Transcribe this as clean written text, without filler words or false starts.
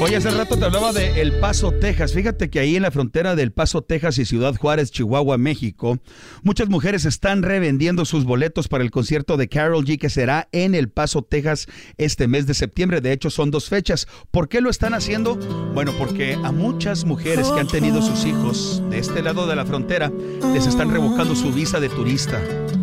Oye, hace rato te hablaba de El Paso, Texas. Fíjate que ahí en la frontera del Paso, Texas y Ciudad Juárez, Chihuahua, México, muchas mujeres están revendiendo sus boletos para el concierto de Karol G que será en El Paso, Texas este mes de septiembre. De hecho, son 2 fechas. ¿Por qué lo están haciendo? Bueno, porque a muchas mujeres que han tenido sus hijos de este lado de la frontera les están revocando su visa de turista.